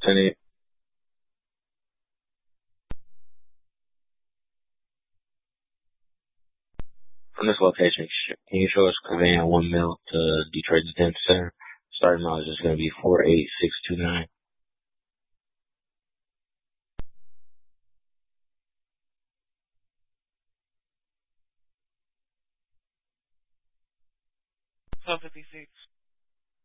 10-8. From this location, can you show us conveying 1 mil to Detroit Detention Center? Starting mileage is going to be 48629. So 56.